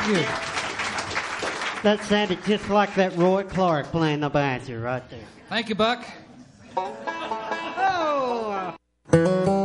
you. That sounded just like that Roy Clark playing the banjo right there. Thank you, Buck. Oh!